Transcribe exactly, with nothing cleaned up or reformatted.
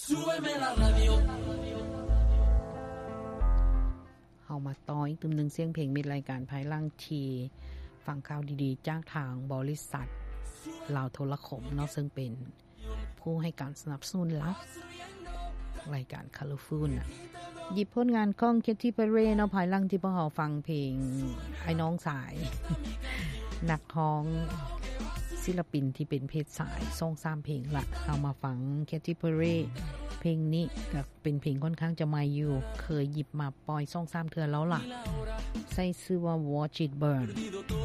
เฮามาต่ออีกตึมนึงเสียงเพลงมีรายการภายหลังที่ฟังข่าวดีๆจากทางบริษัทลาวโทรคมเนาะซึ่งเป็นผู้ให้การสนับสนุนหลักรายการ Colorful น่ะหยิบผลงานของ Katy Perry เนาะภายหลังที่พวกเราฟังเพลงไอ้น้องสาย นักร้องศิลปินที่เป็นเพศสายสองสามเพลงละเอามาฟัง Katy Perry เพลงนี้ก็เป็นเพลงค่อนข้างจะใหม่อยู่เคยหยิบมาปล่อยสองสามเทื่อแล้วล่ะใส่ชื่อว่า Watch It Burn